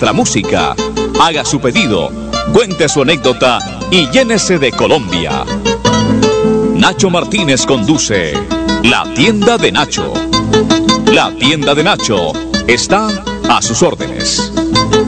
nuestra música. Haga su pedido, cuente su anécdota y llénese de Colombia. Nacho Martínez conduce La Tienda de Nacho. La Tienda de Nacho está a sus órdenes.